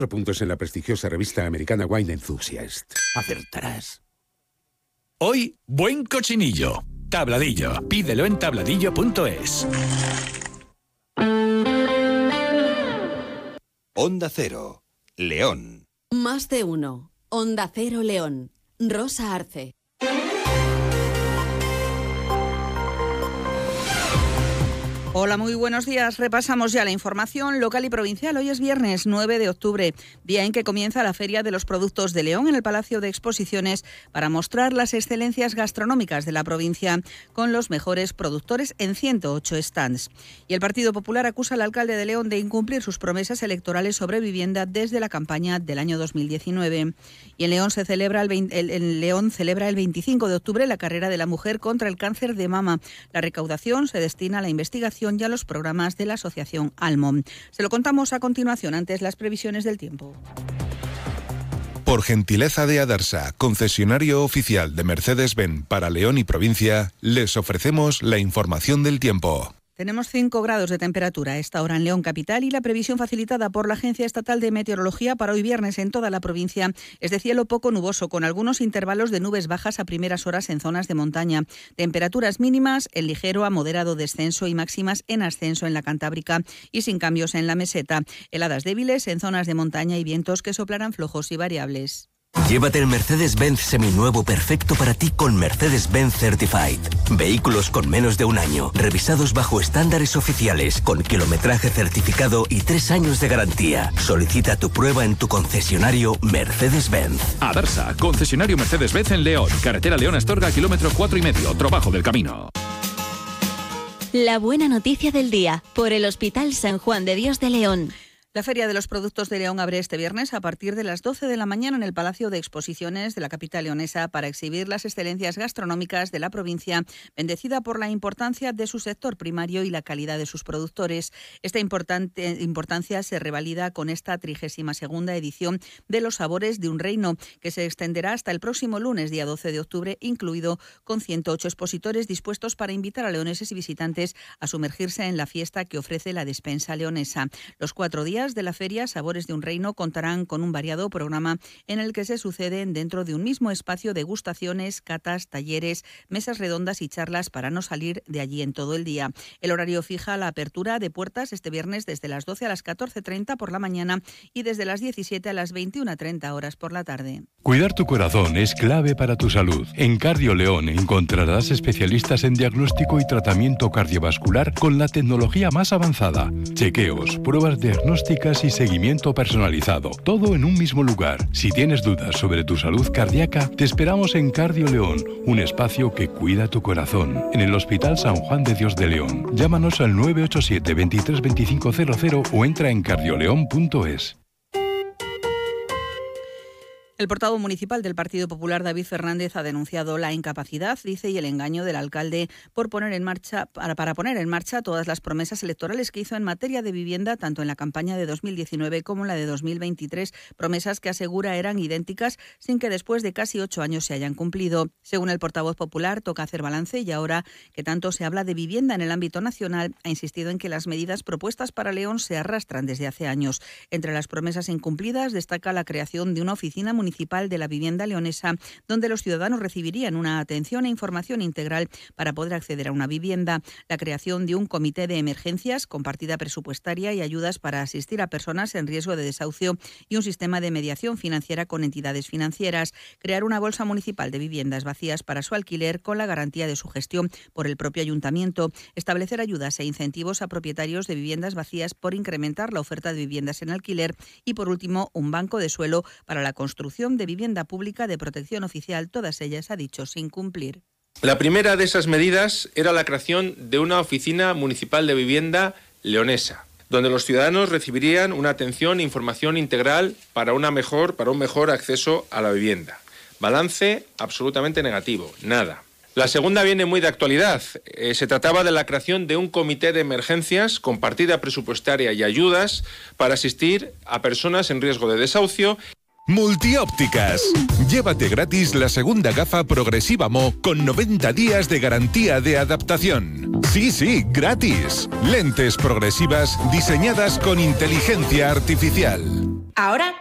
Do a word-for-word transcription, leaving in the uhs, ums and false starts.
puntos en la prestigiosa revista americana Wine Enthusiast. Acertarás. Hoy, buen cochinillo. Tabladillo. Pídelo en tabladillo punto es. Onda Cero, León. Más de uno. Onda Cero León. Rosa Arce. Hola, muy buenos días. Repasamos ya la información local y provincial. Hoy es viernes nueve de octubre, día en que comienza la Feria de los Productos de León en el Palacio de Exposiciones para mostrar las excelencias gastronómicas de la provincia con los mejores productores en ciento ocho stands. Y el Partido Popular acusa al alcalde de León de incumplir sus promesas electorales sobre vivienda desde la campaña del año dos mil diecinueve. Y en León se celebra el, veinte, el, el León celebra el veinticinco de octubre la carrera de la mujer contra el cáncer de mama. La recaudación se destina a la investigación y a los programas de la asociación Almom. Se lo contamos a continuación, antes las previsiones del tiempo. Por gentileza de Adarsa, concesionario oficial de Mercedes-Benz para León y provincia, les ofrecemos la información del tiempo. Tenemos cinco grados de temperatura a esta hora en León capital y la previsión facilitada por la Agencia Estatal de Meteorología para hoy viernes en toda la provincia es de cielo poco nuboso, con algunos intervalos de nubes bajas a primeras horas en zonas de montaña. Temperaturas mínimas en ligero a moderado descenso y máximas en ascenso en la Cantábrica y sin cambios en la meseta. Heladas débiles en zonas de montaña y vientos que soplarán flojos y variables. Llévate el Mercedes-Benz seminuevo perfecto para ti con Mercedes-Benz Certified. Vehículos con menos de un año, revisados bajo estándares oficiales, con kilometraje certificado y tres años de garantía. Solicita tu prueba en tu concesionario Mercedes-Benz. Adarsa, concesionario Mercedes-Benz en León. Carretera León-Astorga, kilómetro cuatro y medio, trabajo del camino. La buena noticia del día, por el Hospital San Juan de Dios de León. La Feria de los Productos de León abre este viernes a partir de las doce de la mañana en el Palacio de Exposiciones de la capital leonesa para exhibir las excelencias gastronómicas de la provincia, bendecida por la importancia de su sector primario y la calidad de sus productores. Esta importante importancia se revalida con esta trigésima segunda edición de Los Sabores de un Reino, que se extenderá hasta el próximo lunes, día doce de octubre, incluido con ciento ocho expositores dispuestos para invitar a leoneses y visitantes a sumergirse en la fiesta que ofrece la despensa leonesa. Los cuatro días de la feria Sabores de un Reino contarán con un variado programa en el que se suceden dentro de un mismo espacio degustaciones, catas, talleres, mesas redondas y charlas para no salir de allí en todo el día. El horario fija la apertura de puertas este viernes desde las doce a las catorce treinta por la mañana y desde las diecisiete a las veintiuna treinta horas por la tarde. Cuidar tu corazón es clave para tu salud. En Cardio León encontrarás especialistas en diagnóstico y tratamiento cardiovascular con la tecnología más avanzada. Chequeos, pruebas diagnósticas y seguimiento personalizado. Todo en un mismo lugar. Si tienes dudas sobre tu salud cardíaca, te esperamos en Cardio León, un espacio que cuida tu corazón. En el Hospital San Juan de Dios de León. Llámanos al nueve ocho siete, veintitrés veinticinco cero cero o entra en cardioleón punto es. El portavoz municipal del Partido Popular, David Fernández, ha denunciado la incapacidad, dice, y el engaño del alcalde por poner en marcha, para, para poner en marcha todas las promesas electorales que hizo en materia de vivienda, tanto en la campaña de dos mil diecinueve como en la de dos mil veintitrés, promesas que asegura eran idénticas sin que después de casi ocho años se hayan cumplido. Según el portavoz popular, toca hacer balance y ahora que tanto se habla de vivienda en el ámbito nacional, ha insistido en que las medidas propuestas para León se arrastran desde hace años. Entre las promesas incumplidas destaca la creación de una oficina municipal Municipal de la Vivienda Leonesa, donde los ciudadanos recibirían una atención e información integral para poder acceder a una vivienda, la creación de un comité de emergencias con partida presupuestaria y ayudas para asistir a personas en riesgo de desahucio y un sistema de mediación financiera con entidades financieras, crear una bolsa municipal de viviendas vacías para su alquiler con la garantía de su gestión por el propio ayuntamiento, establecer ayudas e incentivos a propietarios de viviendas vacías por incrementar la oferta de viviendas en alquiler y, por último, un banco de suelo para la construcción de vivienda pública de protección oficial, todas ellas, ha dicho, sin cumplir. La primera de esas medidas era la creación de una oficina municipal de vivienda leonesa, donde los ciudadanos recibirían una atención e información integral para, una mejor, para un mejor acceso a la vivienda. Balance absolutamente negativo, nada. La segunda viene muy de actualidad. Eh, se trataba de la creación de un comité de emergencias con partida presupuestaria y ayudas para asistir a personas en riesgo de desahucio. Multiópticas. Llévate gratis la segunda gafa progresiva Mo con noventa días de garantía de adaptación. Sí, sí, gratis. Lentes progresivas diseñadas con inteligencia artificial. Ahora